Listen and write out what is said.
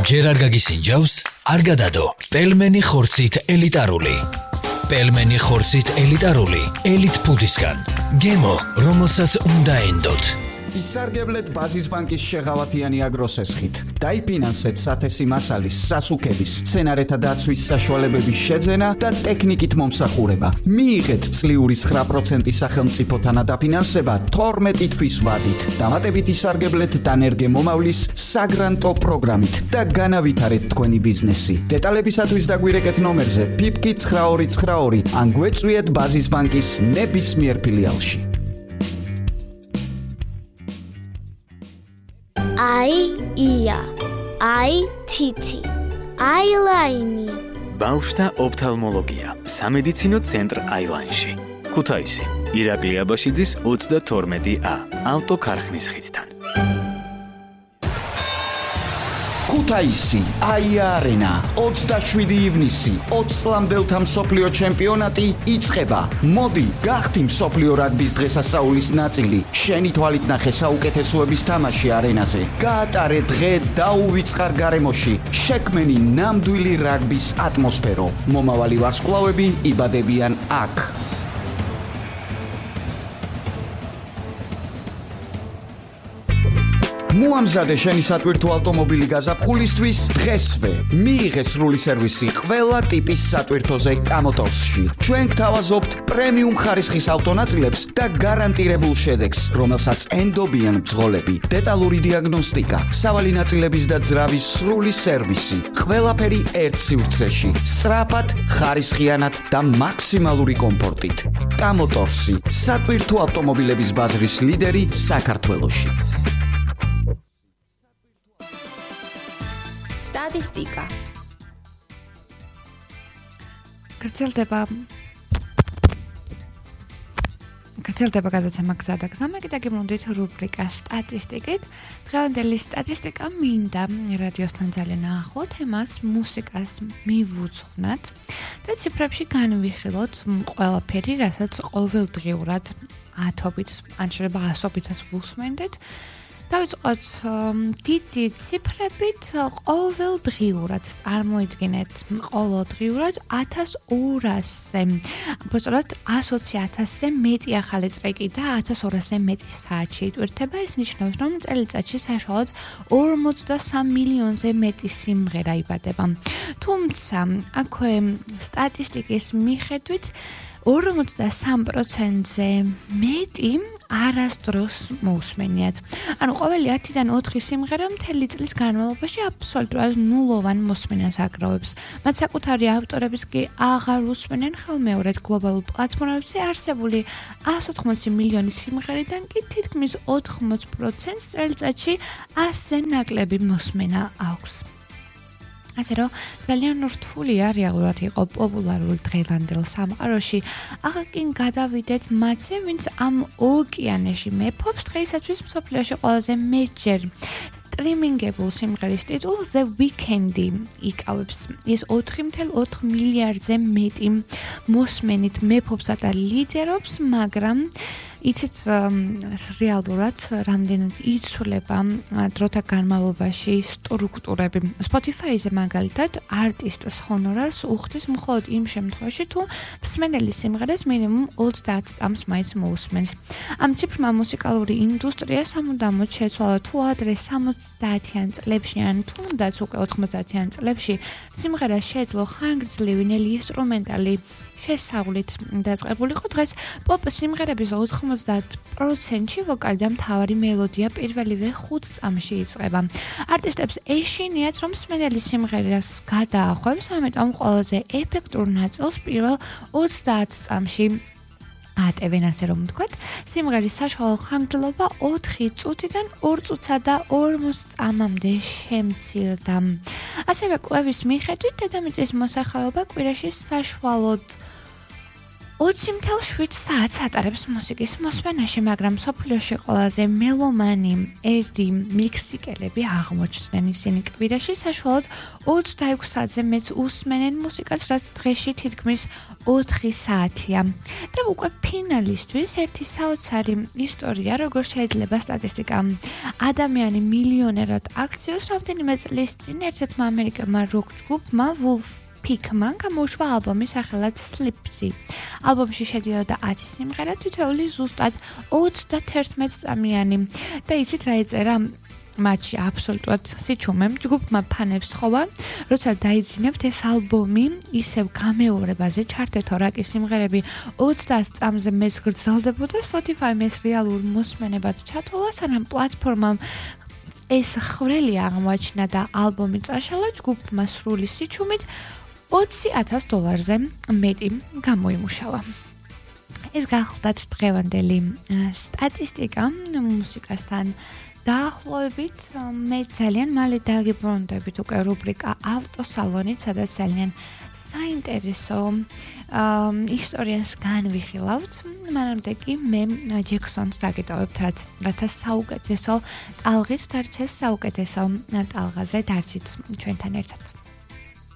ჯერ არ გაგისინჯავს, არ გადადო. პელმენი ხორცით ელიტარული. პელმენი ხორცით ელიტარული, ელიტ ფუდისგან. გემო, რომელსაც უნდა ენდოთ. ისარგებლეთ ბაზის ბანკის შეღავათიანი აგროსესხით. დაიფინანსეთ სათესი მასალის, სასუქების, სცენარეთა დაცვის საშუალებების შეძენა და ტექნიკით მომსახურება. მიიღეთ წლიური 9% სახელმწიფო თანადაფინანსება 12 თვის ვადით. დამატებით ისარგებლეთ დანერგე მომავლის საგრანტო პროგრამით და განავითარეთ თქვენი ბიზნესი. დეტალებისათვის დაგვირეკეთ ნომერზე PIPKI 9292 ან გვეწვიეთ ბაზის ბანკის ნებისმიერ ფილიალში. ია თითი აილაინი ბავშვთა ოფთალმოლოგია სამედიცინო ცენტრ აილაინში ქუთაისი ირაკლი აბაშიძის 32A ავტოქარხნის ხიდთან ქუთაისი აია არენა 27 ივნისი 20 წლამდელთა მსოფლიო ჩემპიონატი იწყება. მოდი, გახდი მსოფლიო რაგბის დღესასწაულის ნაწილი. შენი თვალით ნახე საუკეთესოების თამაში არენაზე. გაატარე დღე დაუვიწყარ გარემოში. შექმენი ნამდვილი რაგბის ატმოსფერო. მომავალი ვარსკვლავები იბადებიან აქ. მოამზადე შენი სატვირთო ავტომობილი გაზაფხულისთვის დღესვე. მიიღე სრული სერვისი ყველა ტიპის სატვირთოზე კამოტოსში. ჩვენ გთავაზობთ პრემიუმ ხარისხის ავტონაწილებს და გარანტირებულ შედეგს, რომელსაც ენდობიან ბრძოლები, დეტალური დიაგნოსტიკა, სავალი ნაწილების და ძრავის სრული სერვისი. ყველაფერი ერთ სივრცეში, სწრაფად, ხარისხიანად და მაქსიმალური კომფორტით. კამოტოსი, სატვირთო ავტომობილების ბაზრის ლიდერი საქართველოში. სტატისტიკა გრძელდება გადაცემა გზა და გზა. მე კიდე გემოვნდით რუბრიკა სტატისტიკით. დღევანდელი სტატისტიკა მინდა რადიოსთან ძალიან ახლო თემას მუსიკას მივუძღვნათ და ციფრებში განვიხილოთ ყველაფერი, რასაც ყოველდღიურად 10-ობით, ან შეიძლება 100-ითაც ვუსმენდეთ. დავიწყოთ დიდი ციფრებით ყოველდღიურად. წარმოიდგინეთ ყოველდღიურად 1200-ზე, უბრალოდ 120,000-ზე მეტი ახალი ტრეკი და 1200-ზე მეტი საათში იტვირთება. ეს ნიშნავს, რომ წელიწადში საშუალოდ 43 მილიონზე მეტი სიმღერა იბადება. თუმცა, აქვე სტატისტიკის მიხედვით 43%-ზე მეტი არასდროს მოусმენიათ. ანუ ყოველი 10-დან 4 სიმღერა მთელი წლის განმავლობაში აბსოლუტურად ნულოვან მოსმენას აგროვებს. მათ საკუთარი ავტორების კი აღარ უსმენენ ხელმეორედ გლობალურ პლატფორმებზე არსებული 180 მილიონი სიმღერიდან კი თითქმის 80%-ს წელიწადში 100-ზე ნაკლები მოსმენა აქვს. ასე რომ ძალიან რთულია რეალურად იყო პოპულარული დღევანდელ სამყაროში. ახლა კი გადავიდეთ მათზე, ვინც ამ ოკეანეში მეფობს. დღეისათვის მსოფლიოში ყველაზე მეტჯერ სტრიმინგებულ სიმღერის ტიტულს The Weeknd იკავებს. ის 4.4 მილიარდზე მეტი მოსმენით მეფობსა და ლიდერობს, მაგრამ იცით რეალურად რამდენად იცვლება დროთა განმავლობაში სტრუქტურები. Spotify-ზე მაგალითად არტისტის ჰონორარს უხდის მხოლოდ იმ შემთხვევაში, თუ მსმენელი სიმღერას მინიმუმ 30 წამს მაინც მოусმენს. ამ ციფრმა მუსიკალური ინდუსტრია სამუდამოდ შეცვალა. თუ ადრე 70-იან წლებში ან თუნდაც უკვე 90-იან წლებში სიმღერას შეეძლო ხანგრძლივი ნელი ინსტრუმენტალი შესავლით დაწყებულიყო, დღეს პოპ სიმღერების 90%-ში ვოკალი და მთავარი მელოდია პირველივე 5 წამში იწყება. არტისტებს ეშინიათ, რომ მსმენელი სიმღერას გადაახვევს, ამიტომ ყველაზე ეფექტურ ნაწილს პირველ 30 წამში ატევენ, ასე რომ ვთქვათ. სიმღერის საშუალო ხანგრძლივობა 4 წუთიდან 2 წუთსა და 40 წამამდე შემცირდა. ასევე კვლევის მიხედვით, დედამიწის მოსახლეობა კვირაში საშუალოდ 20.7 საათს ატარებს მუსიკის მოსმენაში, მაგრამ მსოფლიოში ყველაზე მელომანი ერთი მექსიკელები აღმოჩნდნენ. ისინი კვირაში საშუალოდ 26 საათზე მეც უსმენენ მუსიკას, რაც დღეში თითქმის 4 საათია. და უკვე ფინალისტვის ერთი საოცარი ისტორია, როგორ შეიძლება სტატისტიკა ადამიანი მილიონერად აქციოს. რამდენიმე წლის წინ ერთ-ერთმა ამერიკელმა როკ ჯგუფმა Wolfpack-მა გამოუშვა ალბომი სახელად Slipsy. ალბომში შედიოდა 10 სიმღერა, თითოეული ზუსტად 31 წამიანი. და იცით რა ეწერა მათში აბსოლუტურად სიჩუმე. ჯგუფმა ფანებს თხოვა, როცა დაიძინებთ ეს ალბომი ისევ გამეორებაზე ჩართეთო, რაკი სიმღერები 30 წამზე მეც გრძელდებოდა. Spotify-მ ეს რეალურ მოსმენებად ჩათვალა, სანამ პლატფორმამ ეს ხრელი აღმოაჩინა და ალბომი წაშალა. ჯგუფმა სრული სიჩუმით $20,000-ზე მეტი გამოიმუშავა. ეს გახლდათ დღევანდელი სტატისტიკა მუსიკასთან დაახლოებით. მე ძალიან მალე დაგიბრუნდებით უკვე რუბრიკა ავტოსალონით, სადაც ძალიან საინტერესო ისტორიას განვიხილავთ. მანამდე კი მე ჯექსონს დაგიტოვებთ, რათა საუკეთესო ტალღით დარჩეს, საუკეთესო ტალღაზე დარჩით ჩვენთან ერთად.